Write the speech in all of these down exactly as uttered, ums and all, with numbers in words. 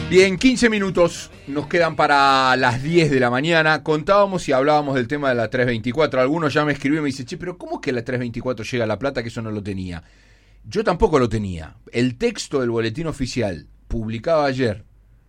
Bien, quince minutos nos quedan para las diez de la mañana. Contábamos y hablábamos del tema de la trescientos veinticuatro. Algunos ya me escribieron y me dicen, che, pero ¿cómo es que la trescientos veinticuatro llega a La Plata? Que eso no lo tenía. Yo tampoco lo tenía. El texto del boletín oficial publicado ayer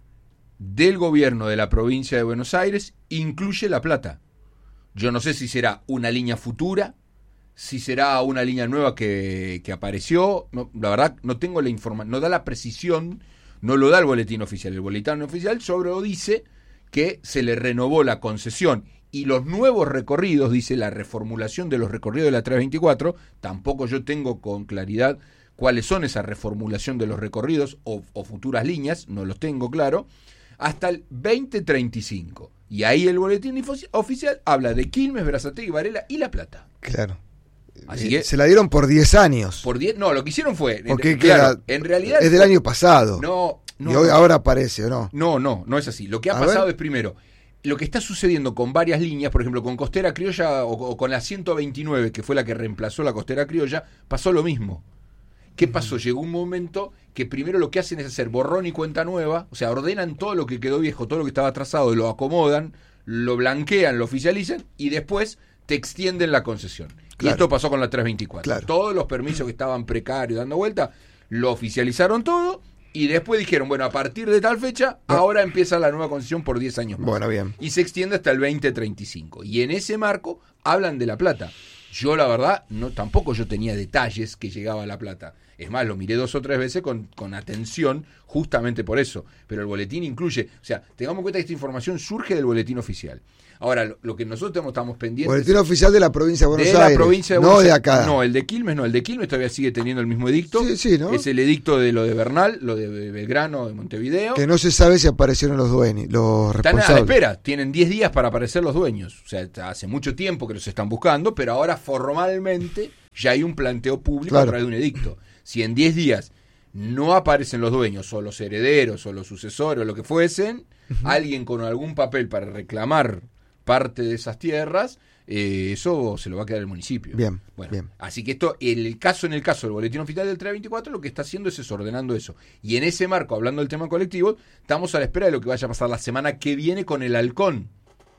del gobierno de la provincia de Buenos Aires incluye La Plata. Yo no sé si será una línea futura, si será una línea nueva que, que apareció. No, la verdad, no tengo la información, no da la precisión. No lo da el boletín oficial. El boletín oficial solo dice que se le renovó la concesión y los nuevos recorridos, dice la reformulación de los recorridos de la trescientos veinticuatro. Tampoco yo tengo con claridad cuáles son esa reformulación de los recorridos o, o futuras líneas, no los tengo claro, hasta el veinte treinta y cinco. Y ahí el boletín oficial habla de Quilmes, Berazategui, Varela y La Plata. Claro. Así que, se la dieron por diez años. Por diez, no, lo que hicieron fue... Porque en, claro, queda, en realidad... es del año pasado. No, no. Y hoy, ahora aparece, ¿o no? No, no, no es así. Lo que ha A pasado ver. es, primero, lo que está sucediendo con varias líneas, por ejemplo, con Costera Criolla o, o con la ciento veintinueve, que fue la que reemplazó la Costera Criolla, pasó lo mismo. ¿Qué pasó? Llegó un momento que primero lo que hacen es hacer borrón y cuenta nueva, o sea, ordenan todo lo que quedó viejo, todo lo que estaba atrasado, lo acomodan, lo blanquean, lo oficializan y después te extienden la concesión. Claro. Y esto pasó con la trescientos veinticuatro. Claro. Todos los permisos que estaban precarios dando vuelta, lo oficializaron todo y después dijeron, bueno, a partir de tal fecha, No. ahora empieza la nueva concesión por diez años más. Bueno, bien. Y se extiende hasta el veinte treinta y cinco. Y en ese marco hablan de La Plata. Yo, la verdad, no tampoco yo tenía detalles que llegaba a La Plata. Es más, lo miré dos o tres veces con, con atención, justamente por eso. Pero el boletín incluye, o sea, tengamos en cuenta que esta información surge del boletín oficial. Ahora, lo, lo que nosotros estamos pendientes... Boletín oficial de la provincia de Buenos de Aires. la provincia de no Buenos de Aires. acá. No, el de Quilmes no. El de Quilmes todavía sigue teniendo el mismo edicto. Sí, sí, ¿no? Es el edicto de lo de Bernal, lo de Belgrano, de Montevideo. Que no se sabe si aparecieron los dueños, los Están a la responsables. espera, tienen diez días para aparecer los dueños. O sea, hace mucho tiempo que los están buscando, pero ahora formalmente ya hay un planteo público Claro. a través de un edicto. Si en diez días no aparecen los dueños, o los herederos, o los sucesores, o lo que fuesen, uh-huh. alguien con algún papel para reclamar parte de esas tierras, eh, eso se lo va a quedar el municipio. Bien, bueno, bien. Así que esto, el caso en el caso del boletín oficial del trescientos veinticuatro, lo que está haciendo es desordenando eso. Y en ese marco, hablando del tema colectivo, estamos a la espera de lo que vaya a pasar la semana que viene con el Halcón.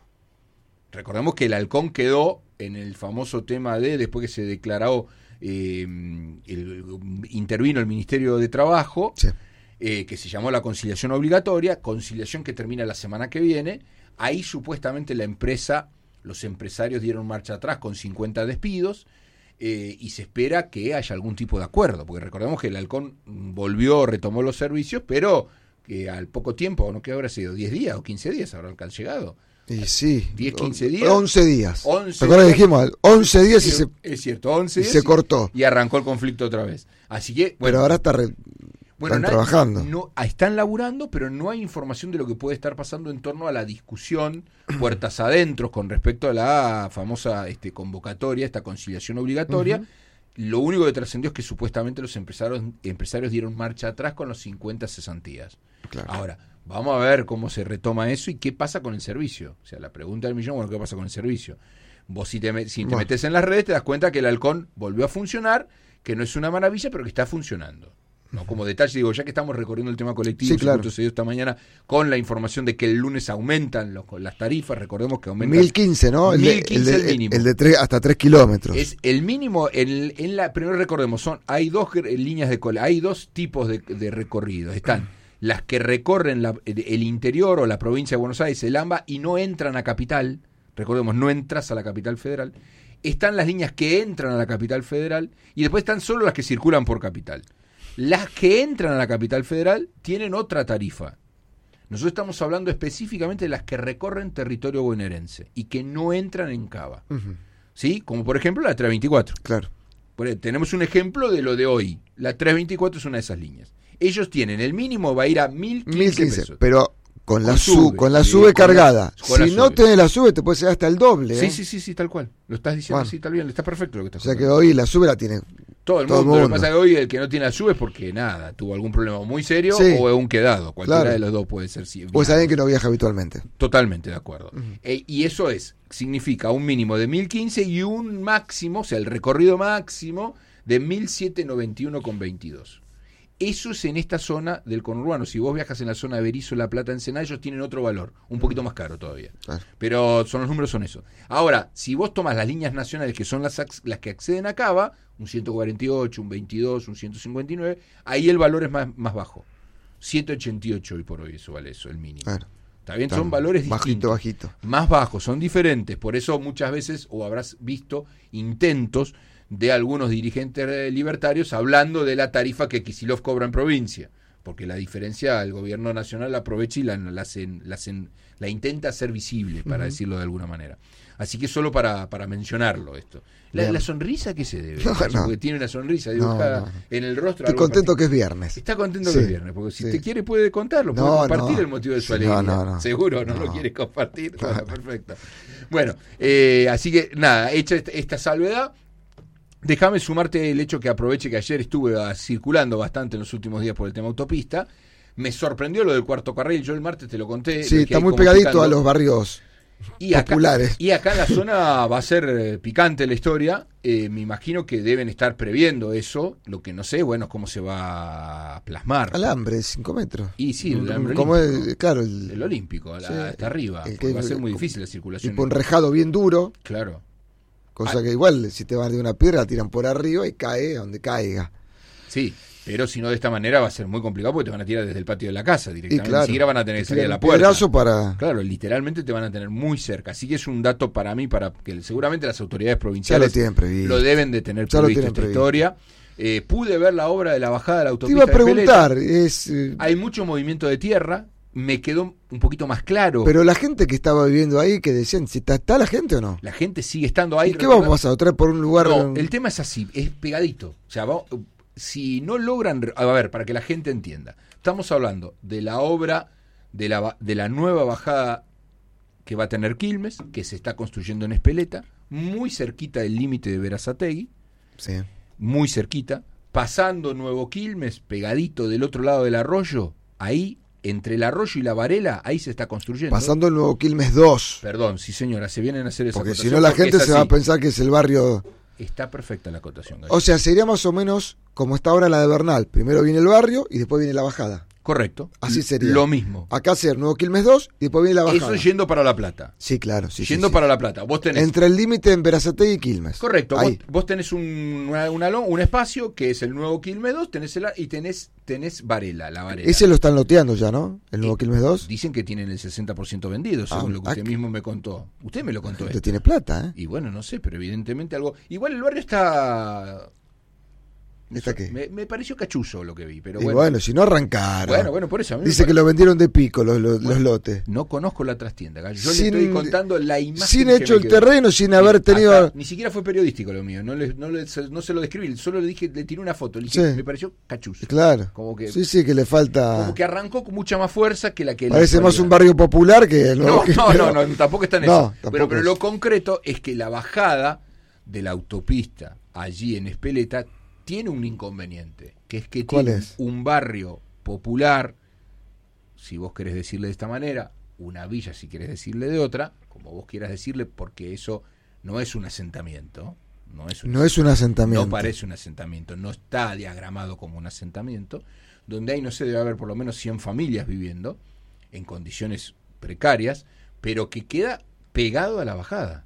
Recordemos que el Halcón quedó en el famoso tema de, después que se declaró, eh, el, intervino el Ministerio de Trabajo, Sí. eh, que se llamó la conciliación obligatoria, conciliación que termina la semana que viene. Ahí supuestamente la empresa, los empresarios dieron marcha atrás con cincuenta despidos eh, y se espera que haya algún tipo de acuerdo, porque recordemos que el Halcón volvió, retomó los servicios, pero que al poco tiempo, ¿no? ¿Qué habrá sido? ¿diez días o quince días habrán que han llegado? Y sí. diez, quince días. once días. once ¿Te acuerdas que días? dijimos? once días y Sí, se, es cierto, once y días se cortó. y arrancó el conflicto otra vez. Así que, bueno, Pero ahora está re- bueno, están nadie- trabajando. No, están laburando, pero no hay información de lo que puede estar pasando en torno a la discusión puertas adentro con respecto a la famosa este, convocatoria, esta conciliación obligatoria. Uh-huh. Lo único que trascendió es que supuestamente los empresarios, empresarios dieron marcha atrás con los cincuenta cesantías. Claro. Ahora, vamos a ver cómo se retoma eso y qué pasa con el servicio. O sea, la pregunta del millón, bueno, ¿qué pasa con el servicio? Vos si te, si te Bueno. metes en las redes te das cuenta que el Halcón volvió a funcionar, que no es una maravilla, pero que está funcionando. ¿No? Como detalle, digo, ya que estamos recorriendo el tema colectivo, Sí, claro. justo se dio esta mañana con la información de que el lunes aumentan los, las tarifas, recordemos que aumentan. mil quince, ¿no? El de, mil quince el el de, mínimo. el de tres, hasta tres kilómetros. Es el mínimo, en, en la primero recordemos, son hay dos líneas de cola, hay dos tipos de, de recorridos. Están las que recorren la, el interior o la provincia de Buenos Aires, el AMBA, y no entran a capital. Recordemos, no entras a la capital federal. Están las líneas que entran a la capital federal y después están solo las que circulan por capital. Las que entran a la capital federal tienen otra tarifa. Nosotros estamos hablando específicamente de las que recorren territorio bonaerense y que no entran en Cava. Uh-huh. ¿Sí? Como por ejemplo la trescientos veinticuatro. Claro. Por ejemplo, tenemos un ejemplo de lo de hoy. La trescientos veinticuatro es una de esas líneas. Ellos tienen, el mínimo va a ir a mil quince pesos. Pero con la, Con su, sube, con la sí, sube con cargada. la- con la si no sube. tenés la sube, te puede ser hasta el doble. Sí, ¿eh? sí, sí, sí, tal cual. Lo estás diciendo Bueno. así, está bien, está perfecto lo que O estás sea que contando. hoy la sube la tiene. Todo el todo el mundo. Lo que mundo. pasa es que hoy el que no tiene la sube es porque nada, tuvo algún problema muy serio Sí. o es un quedado. Cualquiera Claro. de los dos puede ser. Sí, O es alguien que no viaja habitualmente. Totalmente de acuerdo. Ujú. Eh, y eso es, significa un mínimo de mil quince y un máximo, o sea, el recorrido máximo de mil setecientos noventa y uno con veintidós. Eso es en esta zona del conurbano. Si vos viajas en la zona de Berisso, La Plata, Ensenada, ellos tienen otro valor, un poquito más caro todavía. Claro. Pero son los números son esos. Ahora, si vos tomas las líneas nacionales, que son las, las que acceden a Cava, un ciento cuarenta y ocho, un veintidós, un ciento cincuenta y nueve, ahí el valor es más, más bajo. ciento ochenta y ocho hoy por hoy, eso vale eso, el mínimo. Claro. ¿Está bien? Son valores bajito, distintos. Bajito. Más bajos, son diferentes. Por eso muchas veces, o habrás visto intentos de algunos dirigentes libertarios hablando de la tarifa que Kicillof cobra en provincia, porque la diferencia el gobierno nacional la aprovecha y la, la, la, la intenta hacer visible, para uh-huh. decirlo de alguna manera. Así que solo para, para mencionarlo esto. La, ¿La sonrisa qué se debe? No, no. Porque tiene una sonrisa dibujada no, no. en el rostro. Estoy contento que es viernes. Está contento sí, que es viernes, porque si sí. te quiere puede contarlo, puede no, compartir no. el motivo de su sí, alegría. No, no, no. Seguro, ¿no, no lo quieres compartir? No. Bueno, perfecto. Bueno, eh, así que nada, hecha esta, esta salvedad, déjame sumarte el hecho que aproveche que ayer estuve uh, circulando bastante en los últimos días por el tema autopista. Me sorprendió lo del cuarto carril, yo el martes te lo conté. Sí, está muy pegadito picando. A los barrios y populares. Acá, y acá en la zona va a ser eh, picante la historia. Eh, me imagino que deben estar previendo eso. Lo que no sé, bueno, es cómo se va a plasmar. Alambre, cinco metros. Y sí, el alambre como olímpico. El, claro, el, el olímpico, la, sí, hasta arriba. El que, va a ser muy difícil la circulación. Tipo enrejado bien duro. Claro. Cosa ah, que igual, si te van de una piedra, la tiran por arriba y cae a donde caiga. Sí, pero si no de esta manera va a ser muy complicado porque te van a tirar desde el patio de la casa directamente. Claro, ni siquiera van a tener que salir a la puerta. Para... Claro, literalmente te van a tener muy cerca. Así que es un dato para mí, para que seguramente las autoridades provinciales lo, lo deben de tener previsto esta previsto. historia. Eh, pude ver la obra de la bajada de la autopista. Te iba a preguntar. Es, eh... Hay mucho movimiento de tierra. Me quedó un poquito más claro. Pero la gente que estaba viviendo ahí, que decían, ¿está, está la gente o no? La gente sigue estando ahí. ¿Y qué vamos a pasar? ¿Otra vez por un lugar? No, el tema es así, es pegadito. O sea, va, si no logran... A ver, para que la gente entienda. Estamos hablando de la obra, de la, de la nueva bajada que va a tener Quilmes, que se está construyendo en Espeleta, muy cerquita del límite de Berazategui. Sí. Muy cerquita. Pasando Nuevo Quilmes, pegadito del otro lado del arroyo, ahí... Entre el arroyo y la Varela, ahí se está construyendo. Pasando el Nuevo Quilmes dos. Perdón, sí señora, se vienen a hacer esa porque acotación. Si no la gente se va a pensar que es el barrio... Está perfecta la acotación. Gallo. O sea, sería más o menos como está ahora la de Bernal. Primero viene el barrio y después viene la bajada. Correcto. Así sería. Lo mismo. Acá ser Nuevo Quilmes dos y después viene la bajada. Eso yendo para La Plata. Sí, claro. Sí, yendo sí, para sí. La Plata. Vos tenés... Entre el límite en Berazategui y Quilmes. Correcto. Vos, vos tenés un, una, una, un espacio que es el Nuevo Quilmes dos tenés el, y tenés, tenés Varela, la Varela. Ese lo están loteando ya, ¿no? El Nuevo Quilmes dos. Dicen que tienen el sesenta por ciento vendido, según ah, lo que usted mismo me contó. Usted me lo contó. Usted tiene plata, ¿eh? Y bueno, no sé, pero evidentemente algo... Igual el barrio está... ¿Está qué? Me, me pareció cachuzo lo que vi, pero y bueno. bueno, si no arrancaron. Bueno, bueno, por eso. A mí Dice que lo vendieron de pico los, los, bueno, los lotes. No conozco la trastienda, Gallo. Yo sin, le estoy contando la imagen. Sin hecho el quedó. terreno, sin haber tenido. Hasta, ni siquiera fue periodístico lo mío. No, le, no, le, no se lo describí, solo le dije, le tiré una foto. Le dije, sí. me pareció cachuzo. Claro. Como que, sí, sí, que le falta. Como que arrancó con mucha más fuerza que la que. Parece más un barrio popular que el no, que, no, pero... no, no, tampoco está en no, eso. Pero, pero lo concreto es que la bajada de la autopista allí en Espeleta tiene un inconveniente, que es que tiene es? un barrio popular, si vos querés decirle de esta manera, una villa si querés decirle de otra, como vos quieras decirle, porque eso no es un asentamiento, no es un, no es un asentamiento, no parece un asentamiento, no está diagramado como un asentamiento, donde ahí no se debe haber por lo menos cien familias viviendo en condiciones precarias, pero que queda pegado a la bajada.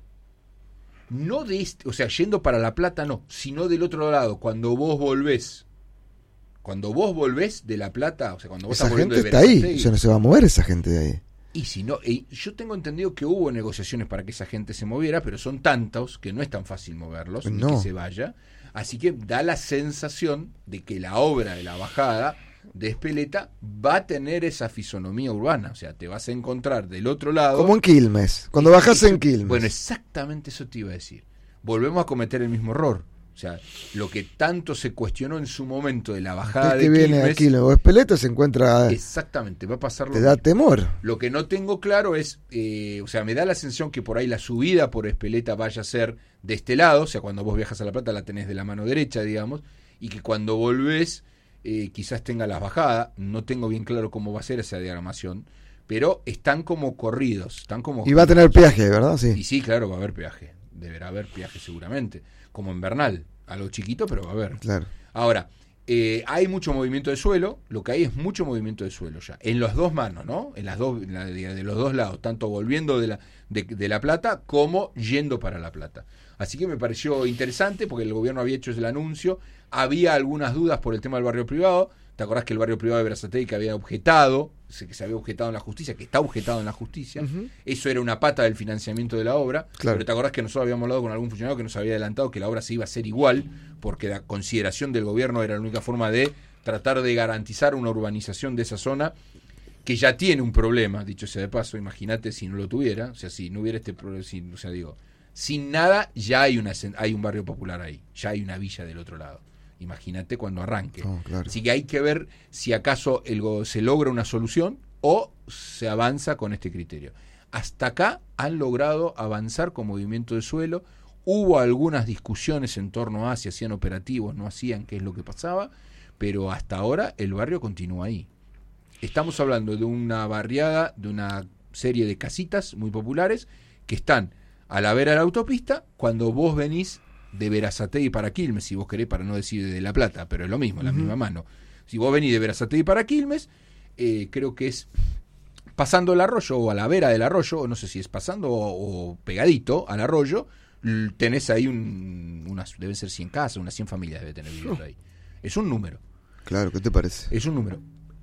No de este, o sea, yendo para La Plata no, sino del otro lado, cuando vos volvés, cuando vos volvés de La Plata, o sea, cuando vos esa estás gente volviendo está de ahí, o sea, no se va a mover esa gente de ahí. Y si no, y yo tengo entendido que hubo negociaciones para que esa gente se moviera, pero son tantos que no es tan fácil moverlos, no. ni que se vaya, así que da la sensación de que la obra de la bajada de Espeleta va a tener esa fisonomía urbana, o sea, te vas a encontrar del otro lado. Como en Quilmes, cuando y, bajás y, en Quilmes. Bueno, exactamente eso te iba a decir. Volvemos a cometer el mismo error. O sea, lo que tanto se cuestionó en su momento de la bajada de Quilmes. viene a Quilmes o Espeleta se encuentra. Exactamente, va a pasar lo Te da temor. Lo que no tengo claro es, eh, o sea, me da la sensación que por ahí la subida por Espeleta vaya a ser de este lado, o sea, cuando vos viajas a La Plata la tenés de la mano derecha, digamos, y que cuando volvés Eh, quizás tenga las bajadas, no tengo bien claro cómo va a ser esa diagramación, pero están como corridos, están como... Y va a tener peaje, ¿verdad? Sí. Y sí, claro, va a haber peaje, deberá haber peaje seguramente, como en Bernal, algo chiquito, pero va a haber. Claro. Ahora, Eh, hay mucho movimiento de suelo, lo que hay es mucho movimiento de suelo ya, en las dos manos, ¿no? En las dos, en la, de, de los dos lados, tanto volviendo de la, de, de La Plata como yendo para La Plata. Así que me pareció interesante porque el gobierno había hecho el anuncio, había algunas dudas por el tema del barrio privado. ¿Te acordás que el barrio privado de Berazategui que había objetado, que se había objetado en la justicia, que está objetado en la justicia? Uh-huh. Eso era una pata del financiamiento de la obra. Claro. Pero te acordás que nosotros habíamos hablado con algún funcionario que nos había adelantado que la obra se iba a hacer igual, porque la consideración del gobierno era la única forma de tratar de garantizar una urbanización de esa zona que ya tiene un problema, dicho sea de paso. Imagínate si no lo tuviera, o sea, si no hubiera este problema, si, o sea, digo, sin nada ya hay, una, hay un barrio popular ahí, ya hay una villa del otro lado. Imagínate cuando arranque. Oh, claro. Así que hay que ver si acaso el, se logra una solución o se avanza con este criterio. Hasta acá han logrado avanzar con movimiento de suelo. Hubo algunas discusiones en torno a si hacían operativos, no hacían, qué es lo que pasaba, pero hasta ahora el barrio continúa ahí. Estamos hablando de una barriada, de una serie de casitas muy populares que están a la vera de la autopista. Cuando vos venís de Berazategui para Quilmes, si vos querés, para no decir de La Plata, pero es lo mismo, uh-huh. la misma mano. Si vos venís de Berazategui para Quilmes, eh, creo que es pasando el arroyo o a la vera del arroyo, o no sé si es pasando o, o pegadito al arroyo, tenés ahí un, unas, deben ser cien casas, unas cien familias debe tener viviendo ahí. Es un número. Claro, ¿qué te parece? Es un número.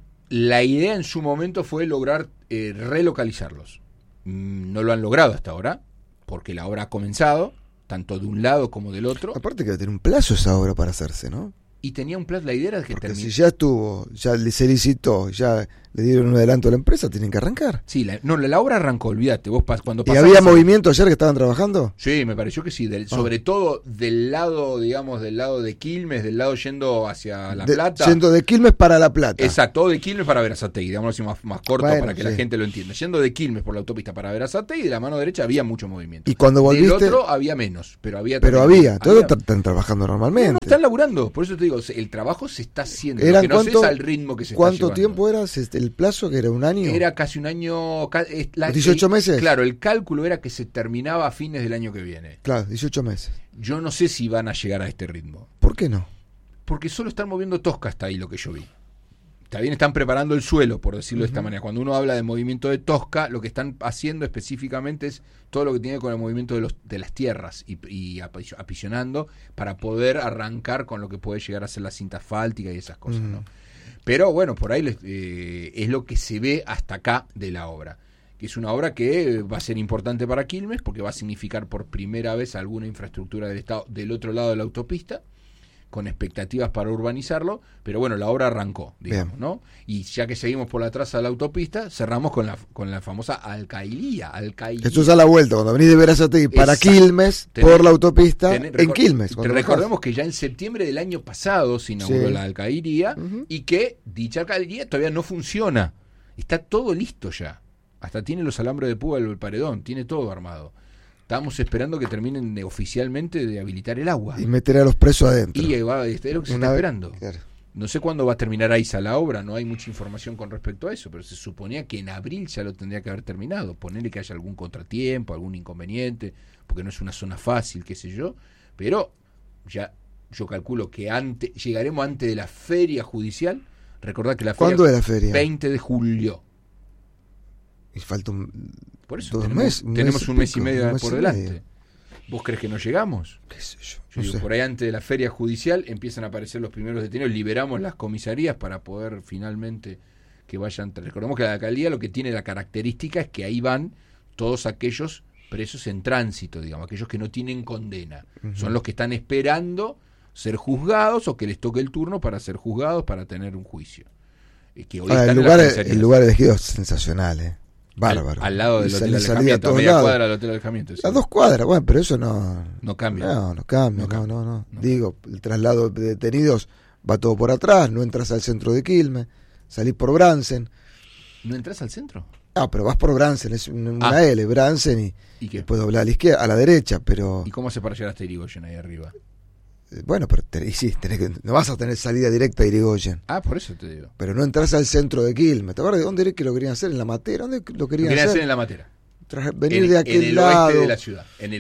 La idea en su momento fue lograr eh, relocalizarlos. Mm, no lo han logrado hasta ahora, porque la obra ha comenzado, tanto de un lado como del otro. Aparte que va a tener un plazo esa obra para hacerse, ¿no? Y tenía un plazo, la idea era que Porque termine. Si ya estuvo, ya se licitó, ya le dieron un adelanto a la empresa, tienen que arrancar. Sí, la, no, la, la obra arrancó, olvídate. Vos pas, cuando ¿Y había movimiento ayer que estaban trabajando? Sí, me pareció que sí, del, ah. sobre todo del lado, digamos, del lado de Quilmes, del lado yendo hacia La de, Plata. Yendo de Quilmes para La Plata. Exacto, de Quilmes para Berazategui, digamos así más, más corto bueno, para que sí. la gente lo entienda. Yendo de Quilmes por la autopista para Berazategui, de la mano derecha había mucho movimiento. Y cuando volviste... Del otro había menos, pero había Pero también, había, todos están trabajando normalmente. No, no, están laburando, por eso te digo, el trabajo se está haciendo, lo que no cuánto, sé es al ritmo que se está ¿Cuánto llevando. tiempo era el plazo, que era un año? Era casi un año... La, ¿dieciocho el, meses? Claro, el cálculo era que se terminaba a fines del año que viene. Claro, dieciocho meses. Yo no sé si van a llegar a este ritmo. ¿Por qué no? Porque solo están moviendo tosca hasta ahí, lo que yo vi. También están preparando el suelo, por decirlo uh-huh. de esta manera. Cuando uno habla de movimiento de tosca, lo que están haciendo específicamente es todo lo que tiene con el movimiento de, los, de las tierras y, y apisionando para poder arrancar con lo que puede llegar a ser la cinta asfáltica y esas cosas, uh-huh. ¿no? Pero bueno, por ahí eh, es lo que se ve hasta acá de la obra, que es una obra que va a ser importante para Quilmes porque va a significar por primera vez alguna infraestructura del Estado del otro lado de la autopista, con expectativas para urbanizarlo, pero bueno, la obra arrancó, digamos, Bien. ¿no? Y ya que seguimos por la traza de la autopista, cerramos con la con la famosa alcailía. alcailía. Esto es a la vuelta, cuando venís de Berazategui para Quilmes, tenés, por la autopista, tenés, en Quilmes. Te recordemos que ya en septiembre del año pasado se inauguró sí. la alcailía uh-huh. y que dicha alcailía todavía no funciona. Está todo listo ya. Hasta tiene los alambres de púa del paredón, tiene todo armado. Estamos esperando que terminen de, oficialmente de habilitar el agua. Y meter a los presos adentro. Y va, es lo que se Una está esperando. Claro. No sé cuándo va a terminar AISA la obra, no hay mucha información con respecto a eso, pero se suponía que en abril ya lo tendría que haber terminado. Ponerle que haya algún contratiempo, algún inconveniente, porque no es una zona fácil, qué sé yo. Pero ya yo calculo que antes, llegaremos antes de la feria judicial. Recordad que la feria... ¿Cuándo es la feria? veinte de julio. Y falta un... Por eso dos tenemos, mes, un tenemos mes un mes y medio mes por y delante. Medio. ¿Vos crees que no llegamos? ¿Qué sé yo? yo no digo, sé. Por ahí antes de la feria judicial empiezan a aparecer los primeros detenidos, liberamos las comisarías para poder finalmente que vayan. Recordemos que la alcaldía lo que tiene la característica es que ahí van todos aquellos presos en tránsito, digamos, aquellos que no tienen condena. Uh-huh. Son los que están esperando ser juzgados o que les toque el turno para ser juzgados, para tener un juicio. Que hoy ah, el, lugar, el lugar elegido es sensacional, ¿eh? Bárbaro. Al, al lado del hotel alojamiento, a media lados. cuadra del hotel alojamiento. Sí. A dos cuadras, bueno, pero eso no... No cambia. No, no cambia, no, no, no, no, no. Digo, el traslado de detenidos va todo por atrás, no entras al centro de Quilmes, salís por Bransen. ¿No entras al centro? Ah, pero vas por Bransen, es una ah. L, Bransen y, ¿Y qué? Después doblar a la izquierda, a la derecha, pero... ¿Y cómo hace para llegar hasta Irigoyen ahí arriba? Bueno, pero te, y sí, tenés que, no vas a tener salida directa a Irigoyen. Ah, por eso te digo. Pero no entras al centro de Quilmes. ¿Te acuerdas de dónde era que lo querían hacer? ¿En la Matera? ¿Dónde lo querían, lo querían hacer? hacer en la Matera. Tras, venir en, de aquel en el lado. oeste de la ciudad, en el oeste.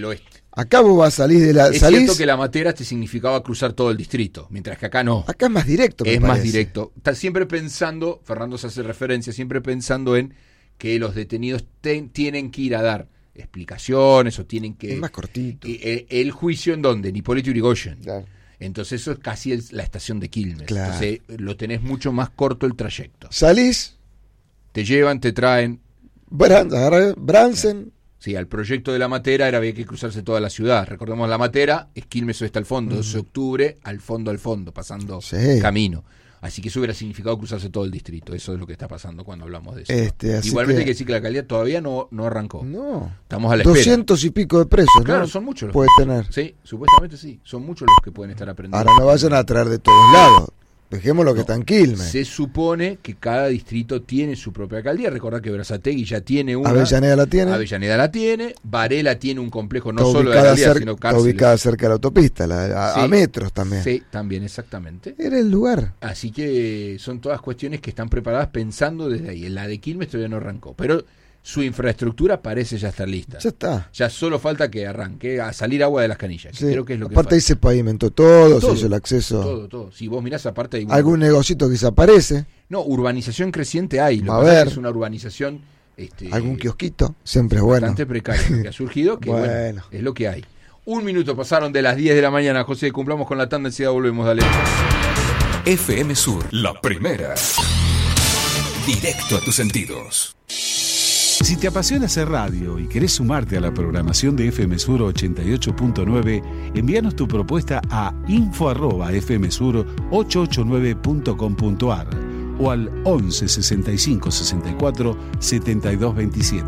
Acá vos vas a salir de la... Es salís, cierto que la Matera te significaba cruzar todo el distrito, mientras que acá no. Acá es más directo, me Es parece. más directo. Está siempre pensando, Fernando se hace referencia, siempre pensando en que los detenidos ten, tienen que ir a dar explicaciones o tienen que... Es más cortito. El, el juicio en donde, en Hipólito Yrigoyen. Claro. Entonces eso es casi el, la estación de Quilmes. Claro. Entonces lo tenés mucho más corto el trayecto. Salís, Te llevan, te traen. Bran, agarrá Bransen, Sí, al proyecto de la Matera era había que cruzarse toda la ciudad. Recordemos la Matera, es Quilmes oeste al fondo, doce de octubre, al fondo al fondo, pasando Sí. camino. Así que eso hubiera significado cruzarse todo el distrito. Eso es lo que está pasando cuando hablamos de eso. Este, así Igualmente que- hay que decir que la alcaldía todavía no, no arrancó. no, Estamos a la espera. doscientos y pico de presos, ¿no? Claro, son muchos los Puede que- tener. Sí, supuestamente sí. Son muchos los que pueden estar aprendiendo. Ahora no vayan a traer de todos lados. Dejemos lo que No. está en Quilmes. Se supone que cada distrito tiene su propia alcaldía. Recordad que Berazategui ya tiene una. Avellaneda la tiene. Avellaneda la tiene. Varela tiene un complejo no Está solo de ubicada, alcaldía, cer- sino está cárceles. ubicada cerca de la autopista, la- a, a Sí. metros también. Sí, también, exactamente. Era el lugar. Así que son todas cuestiones que están preparadas pensando desde ahí. La de Quilmes todavía no arrancó, pero su infraestructura parece ya estar lista. Ya está. Ya solo falta que arranque a salir agua de las canillas. Sí. Creo que es lo que Aparte ahí falta. se pavimentó todo, Todo, se hizo el acceso. Todo, todo. Si vos mirás aparte hay un- Algún negocito que desaparece, No, urbanización creciente hay. Lo A que pasa es ver. que es una urbanización este, algún kiosquito, siempre es bueno. bastante precaria que ha surgido, que bueno. Bueno. es lo que hay. Un minuto pasaron de las diez de la mañana, José, cumplamos con la tanda, enseguida volvemos, dale. F M Sur, la primera. Directo a tus sentidos. Si te apasiona hacer radio y querés sumarte a la programación de F M Sur ochenta y ocho punto nueve, envíanos tu propuesta a info arroba f m sur ochocientos ochenta y nueve punto com punto a r o al once sesenta y cinco sesenta y cuatro setenta y dos veintisiete.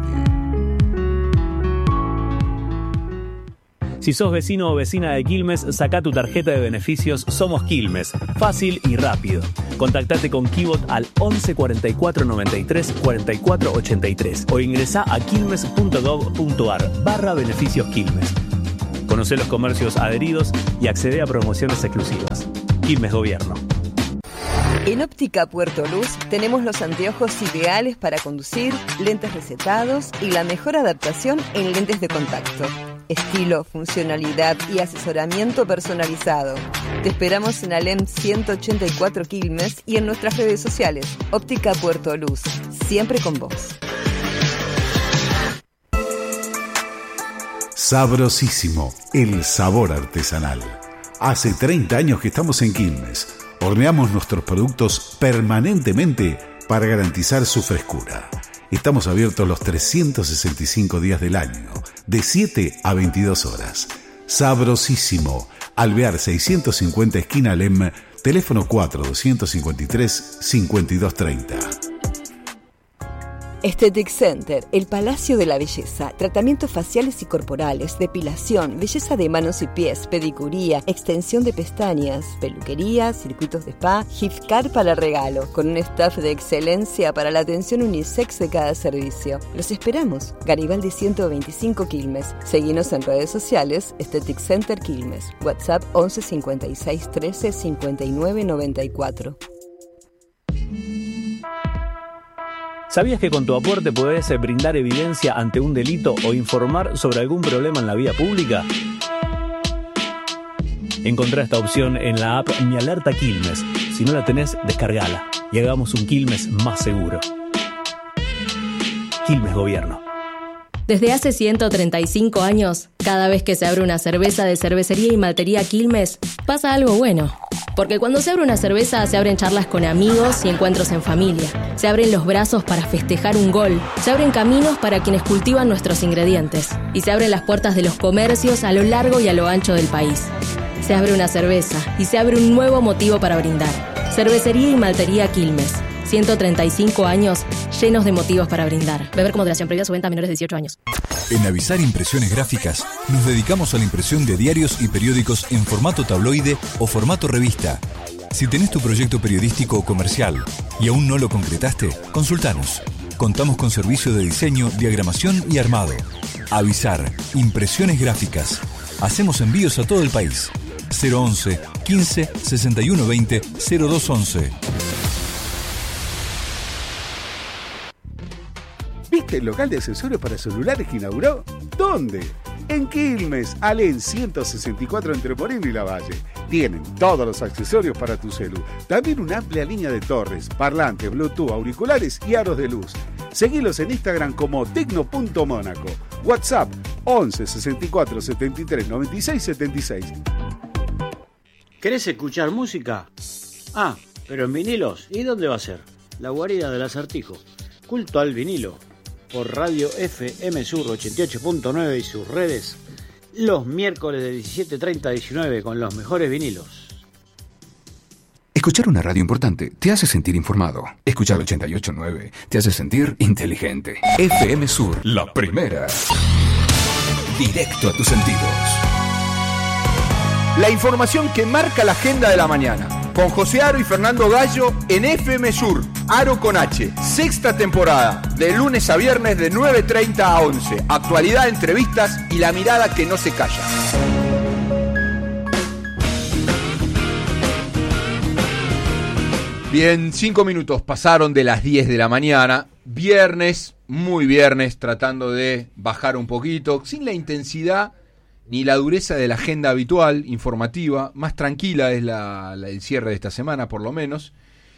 Si sos vecino o vecina de Quilmes, saca tu tarjeta de beneficios Somos Quilmes. Fácil y rápido. Contactate con Kibot al once cuarenta y cuatro noventa y tres cuarenta y cuatro ochenta y tres o ingresá a quilmes punto gov punto a r barra beneficios Quilmes. Conoce los comercios adheridos y accede a promociones exclusivas. Quilmes Gobierno. En Óptica Puerto Luz tenemos los anteojos ideales para conducir, lentes recetados y la mejor adaptación en lentes de contacto. Estilo, funcionalidad y asesoramiento personalizado. Te esperamos en Alem ciento ochenta y cuatro Quilmes y en nuestras redes sociales. Óptica Puerto Luz, siempre con vos. Sabrosísimo, el sabor artesanal. Hace treinta años que estamos en Quilmes. Horneamos nuestros productos permanentemente para garantizar su frescura. Estamos abiertos los trescientos sesenta y cinco días del año, de siete a veintidós horas. Sabrosísimo, Alvear seiscientos cincuenta esquina Alem, teléfono cuatro doscientos cincuenta y tres cincuenta y dos treinta. Aesthetic Center, el Palacio de la Belleza, tratamientos faciales y corporales, depilación, belleza de manos y pies, pedicuría, extensión de pestañas, peluquería, circuitos de spa, gift card para regalo, con un staff de excelencia para la atención unisex de cada servicio. Los esperamos. Garibaldi ciento veinticinco Quilmes. Seguinos en redes sociales, Aesthetic Center Quilmes. WhatsApp once cincuenta y seis trece cincuenta y nueve noventa y cuatro. ¿Sabías que con tu aporte podés brindar evidencia ante un delito o informar sobre algún problema en la vía pública? Encontrá esta opción en la app Mi Alerta Quilmes. Si no la tenés, descargala y hagamos un Quilmes más seguro. Quilmes Gobierno. Desde hace ciento treinta y cinco años, cada vez que se abre una cerveza de Cervecería y Maltería Quilmes, pasa algo bueno. Porque cuando se abre una cerveza, se abren charlas con amigos y encuentros en familia. Se abren los brazos para festejar un gol. Se abren caminos para quienes cultivan nuestros ingredientes. Y se abren las puertas de los comercios a lo largo y a lo ancho del país. Se abre una cerveza y se abre un nuevo motivo para brindar. Cervecería y Maltería Quilmes. ciento treinta y cinco años llenos de motivos para brindar. Beber con moderación, prohibida su venta a menores de dieciocho años. En Avisar Impresiones Gráficas nos dedicamos a la impresión de diarios y periódicos en formato tabloide o formato revista. Si tenés tu proyecto periodístico o comercial y aún no lo concretaste, consultanos. Contamos con servicio de diseño, diagramación y armado. Avisar Impresiones Gráficas. Hacemos envíos a todo el país. cero once quince sesenta y uno veinte cero dos once. ¿Viste el local de accesorios para celulares que inauguró? ¿Dónde? En Quilmes, Alén ciento sesenta y cuatro entre Moreno y Lavalle. Tienen todos los accesorios para tu celu. También una amplia línea de torres, parlantes, Bluetooth, auriculares y aros de luz. Seguilos en Instagram como tecno punto mónaco. WhatsApp once sesenta y cuatro setenta y tres noventa y seis setenta y seis. ¿Querés escuchar música? Ah, pero en vinilos. ¿Y dónde va a ser? La guarida del Acertijo. Culto al vinilo. Por Radio F M Sur ochenta y ocho punto nueve y sus redes. Los miércoles de diecisiete treinta a diecinueve con los mejores vinilos. Escuchar una radio importante te hace sentir informado. Escuchar ochenta y ocho punto nueve te hace sentir inteligente. F M Sur, la primera. Directo a tus sentidos. La información que marca la agenda de la mañana. Con José Aro y Fernando Gallo en F M Sur. Aro con H. Sexta temporada. De lunes a viernes de nueve treinta a once. Actualidad, entrevistas y la mirada que no se calla. Bien, cinco minutos pasaron de las diez de la mañana. Viernes, muy viernes, tratando de bajar un poquito. Sin la intensidad ni la dureza de la agenda habitual, informativa. Más tranquila es la, la, el cierre de esta semana, por lo menos.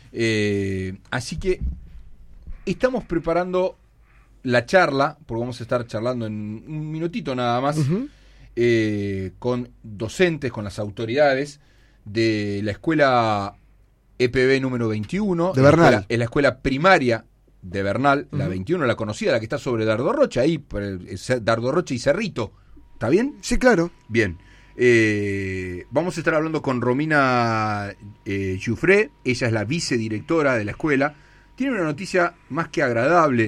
Eh, así que estamos preparando la charla, porque vamos a estar charlando en un minutito nada más, uh-huh. eh, con docentes, con las autoridades de la escuela E P B número veintiuno. De Bernal. En la escuela, en la escuela primaria de Bernal, uh-huh. la veintiuno, la conocida, la que está sobre Dardo Rocha, ahí, por el, Dardo Rocha y Cerrito. ¿Está bien? Sí, claro. Bien. Eh, vamos a estar hablando con Romina eh, Giuffré. Ella es la vicedirectora de la escuela. Tiene una noticia más que agradable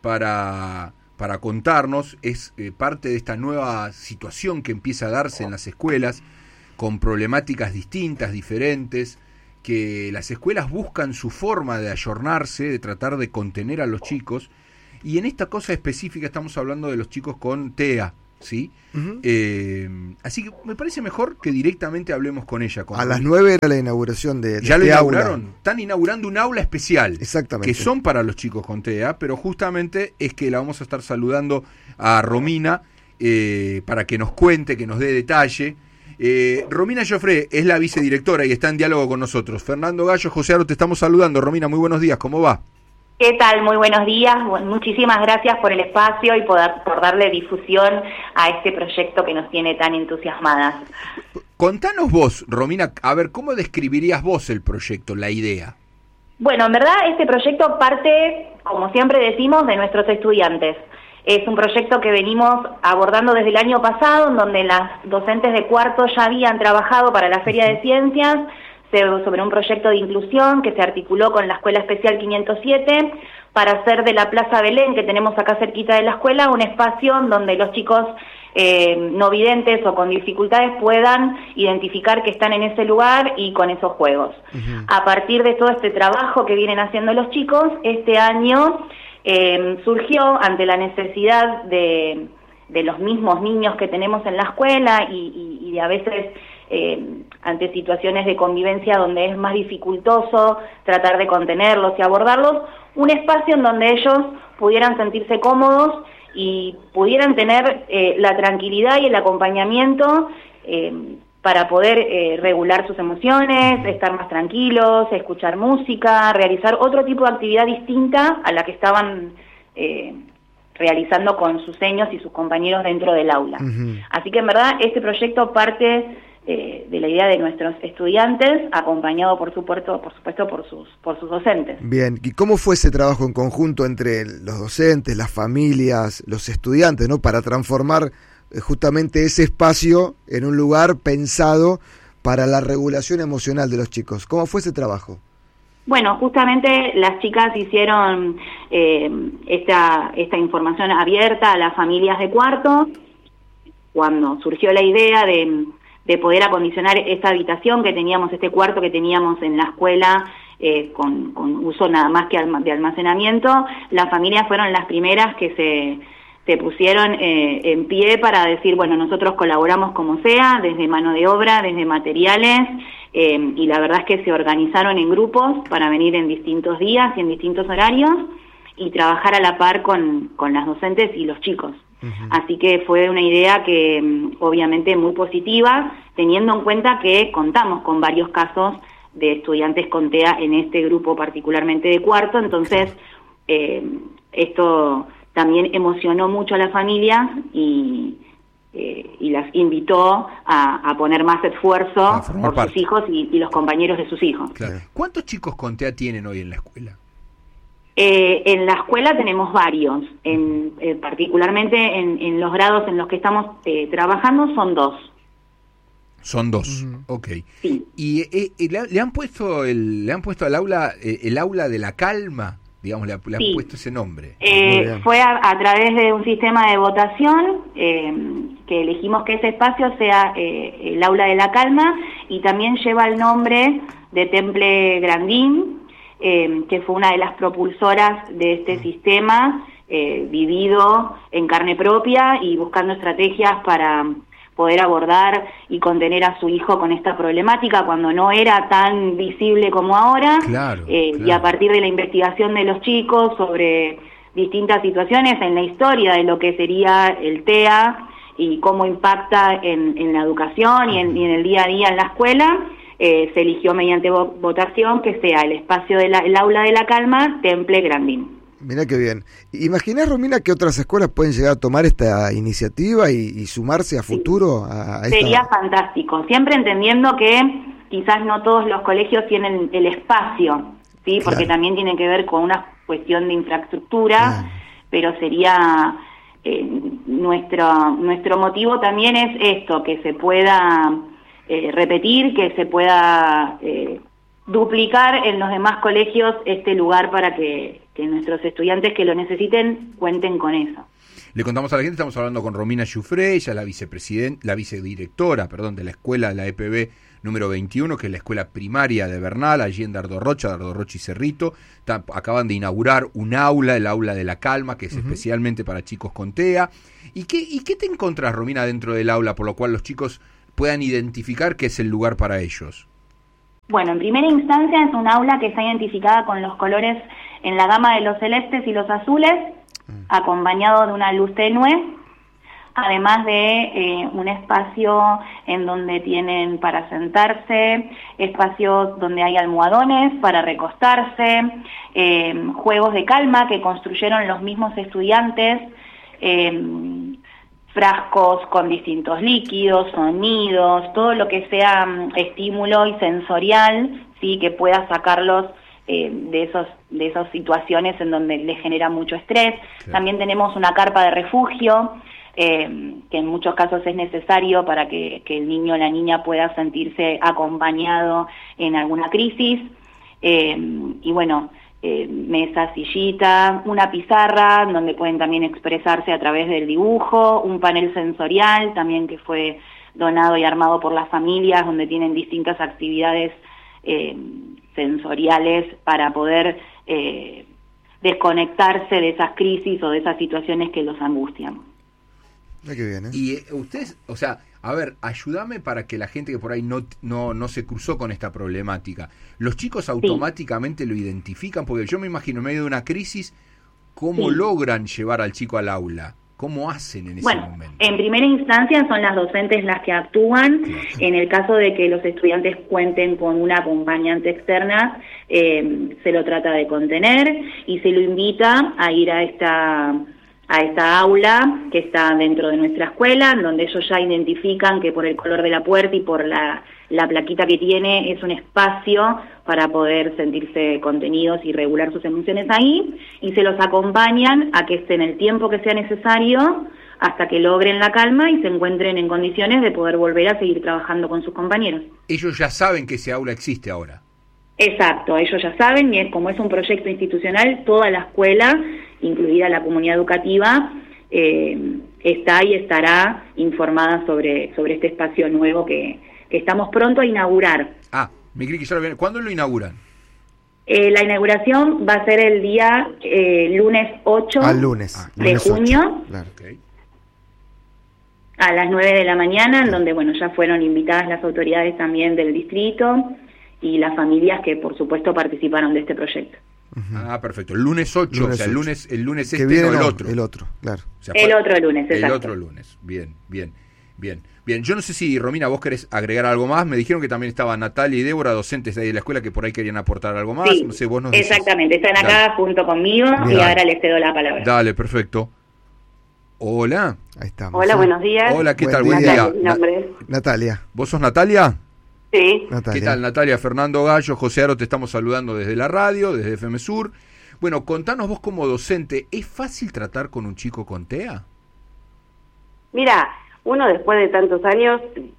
para, para contarnos. Es eh, parte de esta nueva situación que empieza a darse en las escuelas, con problemáticas distintas, diferentes, que las escuelas buscan su forma de ayornarse, de tratar de contener a los chicos. Y en esta cosa específica estamos hablando de los chicos con T E A. ¿Sí? Uh-huh. Eh, así que me parece mejor que directamente hablemos con ella. Con a las nueve era la inauguración de, de ¿Ya este lo inauguraron? Aula. Están inaugurando un aula especial. Exactamente. Que son para los chicos con T E A, pero justamente es que la vamos a estar saludando a Romina eh, para que nos cuente, que nos dé detalle. Eh, Romina Giuffré es la vicedirectora y está en diálogo con nosotros. Fernando Gallo, José Aro, te estamos saludando. Romina, muy buenos días, ¿cómo va? ¿Qué tal? Muy buenos días. Muchísimas gracias por el espacio y por, por darle difusión a este proyecto que nos tiene tan entusiasmadas. Contanos vos, Romina, a ver, ¿cómo describirías vos el proyecto, la idea? Bueno, en verdad este proyecto parte, como siempre decimos, de nuestros estudiantes. Es un proyecto que venimos abordando desde el año pasado, en donde las docentes de cuarto ya habían trabajado para la Feria de Ciencias, sobre un proyecto de inclusión que se articuló con la Escuela Especial quinientos siete para hacer de la Plaza Belén, que tenemos acá cerquita de la escuela, un espacio donde los chicos eh, no videntes o con dificultades puedan identificar que están en ese lugar y con esos juegos. Uh-huh. A partir de todo este trabajo que vienen haciendo los chicos, este año eh, surgió ante la necesidad de, de los mismos niños que tenemos en la escuela y, y, y de a veces... Eh, ante situaciones de convivencia donde es más dificultoso tratar de contenerlos y abordarlos, un espacio en donde ellos pudieran sentirse cómodos y pudieran tener eh, la tranquilidad y el acompañamiento eh, para poder eh, regular sus emociones, estar más tranquilos, escuchar música, realizar otro tipo de actividad distinta a la que estaban eh, realizando con sus seños y sus compañeros dentro del aula. Uh-huh. Así que en verdad este proyecto parte Eh, de la idea de nuestros estudiantes, acompañado por supuesto, por supuesto por sus por sus docentes. Bien, ¿y cómo fue ese trabajo en conjunto entre los docentes, las familias, los estudiantes, ¿no? Para transformar eh, justamente ese espacio en un lugar pensado para la regulación emocional de los chicos? ¿Cómo fue ese trabajo? Bueno, justamente las chicas hicieron eh, esta esta información abierta a las familias de cuarto cuando surgió la idea de de poder acondicionar esta habitación que teníamos, este cuarto que teníamos en la escuela, eh, con, con uso nada más que de almacenamiento. Las familias fueron las primeras que se, se pusieron eh, en pie para decir, bueno, nosotros colaboramos como sea, desde mano de obra, desde materiales, eh, y la verdad es que se organizaron en grupos para venir en distintos días y en distintos horarios, y trabajar a la par con, con las docentes y los chicos. Uh-huh. Así que fue una idea que obviamente muy positiva, teniendo en cuenta que contamos con varios casos de estudiantes con T E A en este grupo particularmente de cuarto, entonces eh, esto también emocionó mucho a las familias y, eh, y las invitó a, a poner más esfuerzo por parte. sus hijos y, y los compañeros de sus hijos. Claro. ¿Cuántos chicos con T E A tienen hoy en la escuela? Eh, en la escuela tenemos varios, en, eh, particularmente en, en los grados en los que estamos eh, trabajando son dos. Son dos, uh-huh. Ok. Sí. ¿Y eh, eh, le, le han puesto el, le han puesto al aula eh, el aula de la calma? Digamos, le, le han sí. puesto ese nombre. Eh, fue a, a través de un sistema de votación eh, que elegimos que ese espacio sea eh, el aula de la calma y también lleva el nombre de Temple Grandín, eh, que fue una de las propulsoras de este uh-huh. sistema, eh, vivido en carne propia y buscando estrategias para poder abordar y contener a su hijo con esta problemática cuando no era tan visible como ahora. Claro, eh, claro. Y a partir de la investigación de los chicos sobre distintas situaciones en la historia de lo que sería el T E A y cómo impacta en, en la educación y en, y en el día a día en la escuela, eh, se eligió mediante vo- votación que sea el espacio del de aula de la calma, Temple Grandín. Mirá qué bien. ¿Imaginás, Romina, que otras escuelas pueden llegar a tomar esta iniciativa y, y sumarse a futuro? Sí. A, a esta... Sería fantástico, siempre entendiendo que quizás no todos los colegios tienen el espacio, ¿sí? Porque claro. también tiene que ver con una cuestión de infraestructura, claro. pero sería eh, nuestro nuestro motivo también es esto, que se pueda eh, repetir, que se pueda eh, duplicar en los demás colegios este lugar para que que nuestros estudiantes que lo necesiten cuenten con eso. Le contamos a la gente, estamos hablando con Romina Giuffré, ella es la vicepresidenta, la vicedirectora, perdón, de la escuela de la E P B número veintiuno, que es la escuela primaria de Bernal, allí en Dardo Rocha, Dardo Rocha y Cerrito. Está, acaban de inaugurar un aula, el aula de la calma, que es uh-huh. especialmente para chicos con T E A. ¿Y qué, ¿Y qué te encontrás, Romina, dentro del aula, por lo cual los chicos puedan identificar que es el lugar para ellos? Bueno, en primera instancia es un aula que está identificada con los colores en la gama de los celestes y los azules, acompañado de una luz tenue, además de eh, un espacio en donde tienen para sentarse, espacios donde hay almohadones para recostarse, eh, juegos de calma que construyeron los mismos estudiantes, eh, frascos con distintos líquidos, sonidos, todo lo que sea um, estímulo y sensorial, sí, que pueda sacarlos eh, de esos de esas situaciones en donde les genera mucho estrés. Sí. También tenemos una carpa de refugio, eh, que en muchos casos es necesario para que, que el niño o la niña pueda sentirse acompañado en alguna crisis. Eh, y bueno, Eh, mesa, sillita, una pizarra donde pueden también expresarse a través del dibujo, un panel sensorial también que fue donado y armado por las familias donde tienen distintas actividades eh, sensoriales para poder eh, desconectarse de esas crisis o de esas situaciones que los angustian. Qué bien, ¿eh? Y eh, ustedes, o sea, a ver, ayúdame para que la gente que por ahí no, no, no se cruzó con esta problemática, ¿los chicos automáticamente sí. lo identifican? Porque yo me imagino en medio de una crisis, ¿cómo sí. logran llevar al chico al aula? ¿Cómo hacen en ese bueno, momento? En primera instancia son las docentes las que actúan. Claro. En el caso de que los estudiantes cuenten con una acompañante externa, eh, se lo trata de contener y se lo invita a ir a esta... a esta aula que está dentro de nuestra escuela, donde ellos ya identifican que por el color de la puerta y por la, la plaquita que tiene es un espacio para poder sentirse contenidos y regular sus emociones ahí, y se los acompañan a que estén el tiempo que sea necesario hasta que logren la calma y se encuentren en condiciones de poder volver a seguir trabajando con sus compañeros. Ellos ya saben que ese aula existe ahora. Exacto, ellos ya saben, y es, como es un proyecto institucional, toda la escuela, incluida la comunidad educativa, eh, está y estará informada sobre, sobre este espacio nuevo que, que estamos pronto a inaugurar. Ah, me creí que ya lo habían... ¿Cuándo lo inauguran? Eh, la inauguración va a ser el día eh, lunes ocho ah, lunes. Ah, de lunes junio, ocho. Claro. Okay. A las nueve de la mañana, en donde bueno ya fueron invitadas las autoridades también del distrito y las familias que por supuesto participaron de este proyecto. Uh-huh. Ah, perfecto. El lunes ocho, lunes o sea, el lunes, el lunes este, viene, no, el no, otro. El otro, claro. O sea, el otro lunes, exacto. El otro lunes. Bien, bien, bien. Bien, yo no sé si, Romina, vos querés agregar algo más. Me dijeron que también estaban Natalia y Débora, docentes de ahí de la escuela, que por ahí querían aportar algo más. Sí, no sé, vos nos exactamente. Están acá Dale. junto conmigo. Bien. Y ahora les cedo la palabra. Dale, perfecto. Hola. Ahí estamos. Hola, buenos días. Hola, ¿qué Buen tal? día. Buen día. Mi nombre es Natalia. ¿Vos sos Natalia? Sí. Natalia. ¿Qué tal, Natalia? Fernando Gallo, José Aro, te estamos saludando desde la radio, desde F M Sur. Bueno, contanos vos como docente, ¿es fácil tratar con un chico con T E A? Mira, uno después de tantos años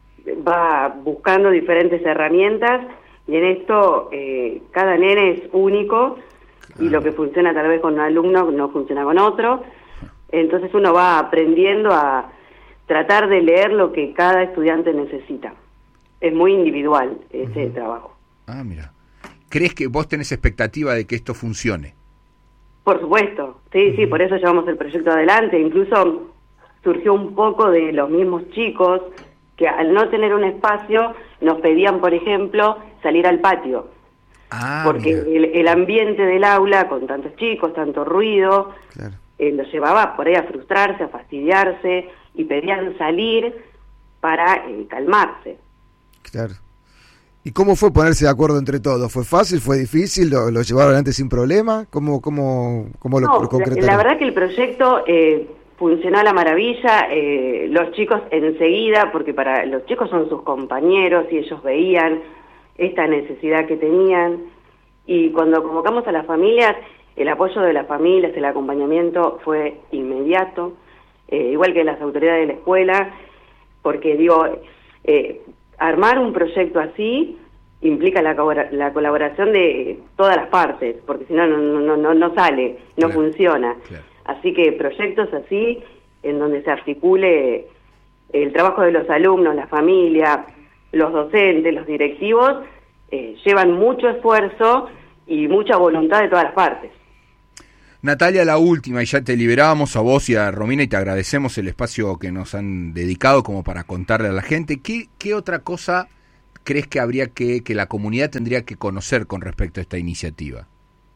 va buscando diferentes herramientas y en esto eh, cada nene es único y lo que funciona tal vez con un alumno no funciona con otro. Entonces uno va aprendiendo a tratar de leer lo que cada estudiante necesita. Es muy individual ese uh-huh. trabajo. Ah, mira. ¿Crees que vos tenés expectativa de que esto funcione? Por supuesto, sí, uh-huh. sí, por eso llevamos el proyecto adelante. Incluso surgió un poco de los mismos chicos que al no tener un espacio nos pedían, por ejemplo, salir al patio. Ah, porque el, el ambiente del aula, con tantos chicos, tanto ruido, claro. eh, los llevaba por ahí a frustrarse, a fastidiarse, y pedían salir para eh, calmarse. Claro. ¿Y cómo fue ponerse de acuerdo entre todos? ¿Fue fácil? ¿Fue difícil? ¿Lo, lo llevaron adelante sin problema? ¿Cómo, cómo, cómo lo, no, lo concretaron? La, la verdad que el proyecto eh, funcionó a la maravilla. Eh, los chicos enseguida, porque para los chicos son sus compañeros y ellos veían esta necesidad que tenían. Y cuando convocamos a las familias, el apoyo de las familias, el acompañamiento fue inmediato, eh, igual que las autoridades de la escuela, porque digo, eh, armar un proyecto así implica la, la colaboración de todas las partes, porque si no, no, no, no sale, no claro, funciona. Claro. Así que proyectos así, en donde se articule el trabajo de los alumnos, la familia, los docentes, los directivos, eh, llevan mucho esfuerzo y mucha voluntad de todas las partes. Natalia, la última, y ya te liberábamos a vos y a Romina y te agradecemos el espacio que nos han dedicado como para contarle a la gente. ¿Qué, qué otra cosa crees que habría que, que la comunidad tendría que conocer con respecto a esta iniciativa?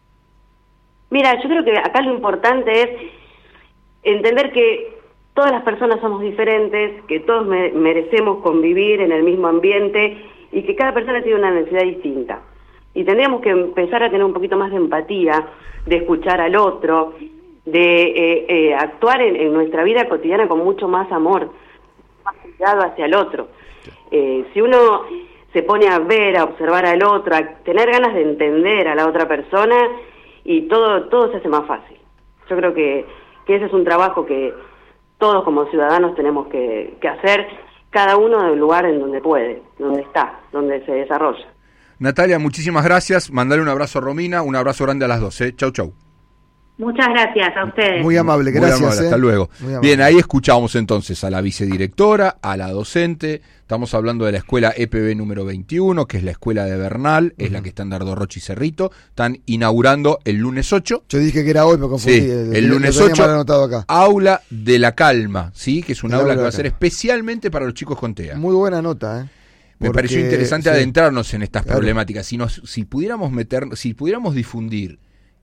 Mira, yo creo que acá lo importante es entender que todas las personas somos diferentes, que todos me- merecemos convivir en el mismo ambiente y que cada persona tiene una necesidad distinta. Y tendríamos que empezar a tener un poquito más de empatía, de escuchar al otro, de eh, eh, actuar en, en nuestra vida cotidiana con mucho más amor, más cuidado hacia el otro. Eh, si uno se pone a ver, a observar al otro, a tener ganas de entender a la otra persona, y todo todo se hace más fácil. Yo creo que, que ese es un trabajo que todos como ciudadanos tenemos que, que hacer, cada uno del lugar en donde puede, donde está, donde se desarrolla. Natalia, muchísimas gracias. Mandale un abrazo a Romina, un abrazo grande a las dos. ¿eh? Chau, chau. Muchas gracias a ustedes. Muy amable, gracias. Muy amable, eh. hasta luego. Muy Bien, ahí escuchamos entonces a la vicedirectora, a la docente. Estamos hablando de la escuela E P B número veintiuno, que es la escuela de Bernal, uh-huh. es la que está en Dardo Rocha y Cerrito. Están inaugurando el lunes ocho. Yo dije que era hoy, me confundí. Sí, el, el lunes ocho, acá. Aula de la Calma, ¿sí? Que es un el aula que va a ser especialmente para los chicos con T E A. Muy buena nota, ¿eh? Me Porque, pareció interesante sí. adentrarnos en estas claro. problemáticas. Si nos, si pudiéramos meter, si pudiéramos difundir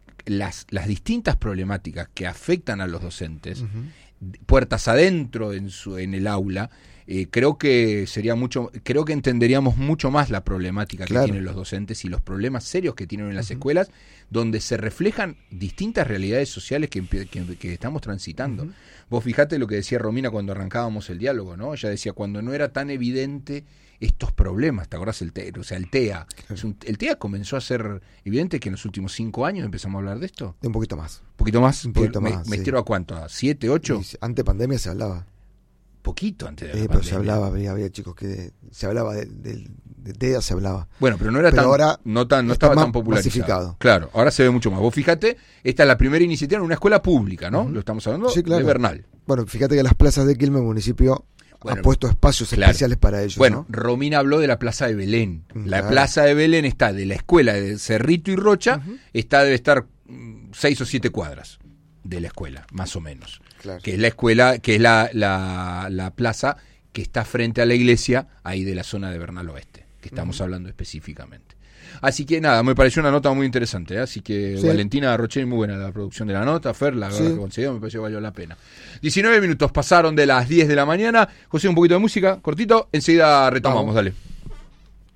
las, las distintas problemáticas que afectan a los docentes, uh-huh. puertas adentro en su, en el aula, eh, creo que sería mucho, creo que entenderíamos mucho más la problemática claro. que tienen los docentes y los problemas serios que tienen en las uh-huh. escuelas, donde se reflejan distintas realidades sociales que, que, que estamos transitando. Uh-huh. Vos fijate lo que decía Romina cuando arrancábamos el diálogo, ¿no? Ella decía, cuando no era tan evidente estos problemas, ¿te acordás? El T E A, o sea, el T E A. Claro. Es un, el T E A comenzó a ser evidente que en los últimos cinco años empezamos a hablar de esto. Un poquito más. ¿Un poquito más? Un poquito me, más, ¿Me sí. estiro a cuánto? ¿A siete, ocho? Sí, antes de pandemia se hablaba. Poquito antes de sí, la pero pandemia. se hablaba, había, había chicos que se hablaba de, de, de T E A, se hablaba. Bueno, pero no era pero tan, ahora no tan, no estaba tan popularizado. Masificado. Claro, ahora se ve mucho más. Vos fíjate, esta es la primera iniciativa en una escuela pública, ¿no? Uh-huh. Lo estamos hablando sí, claro. de Bernal. Bueno, fíjate que las plazas de Quilmes, municipio Bueno, ha puesto espacios claro. especiales para ellos. Bueno, ¿no? Romina habló de la Plaza de Belén. Claro. La Plaza de Belén está de la escuela de Cerrito y Rocha, uh-huh. está debe estar mm, seis o siete cuadras de la escuela, más o menos. Claro. Que es la escuela, que es la, la, la plaza que está frente a la iglesia, ahí de la zona de Bernal Oeste, que que estamos uh-huh. hablando específicamente. Así que nada, me pareció una nota muy interesante, ¿eh? Así que sí. Valentina Rocheni, muy buena la producción de la nota, Fer, la sí. que consiguió, me pareció que valió la pena. diecinueve minutos pasaron de las diez de la mañana. José, un poquito de música, cortito, enseguida retomamos, Vamos. Dale.